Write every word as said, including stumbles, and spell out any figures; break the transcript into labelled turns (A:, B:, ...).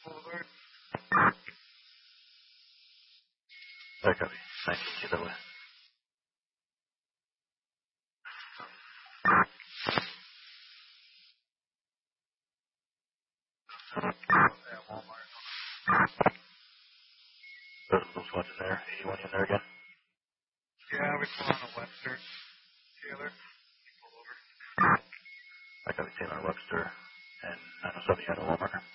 A: Boulevard.
B: That could be nineteen either way.
A: At Walmart.
B: Those those ones in there. eighty-one in there again.
A: Yeah, we pull on a Webster. Taylor. Pull over.
B: That could be Taylor Webster and nine oh seven at Walmart.